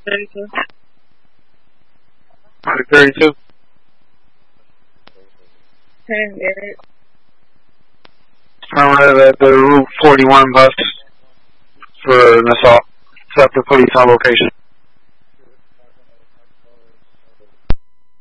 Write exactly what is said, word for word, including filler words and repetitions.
thirty-two. thirty-two. ten, Garrett. I'm at the Route forty-one bus for an assault. Set the police on location.